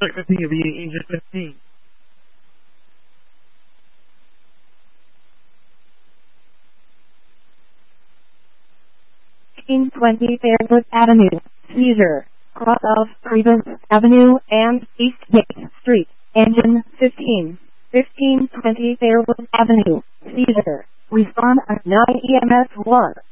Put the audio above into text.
Continue being Agent 15. 1520 Fairwood Avenue, Caesar, cross of Priebus Avenue and Eastgate Street, engine 15. 1520 Fairwood Avenue, Caesar, respond at 9 EMS 1.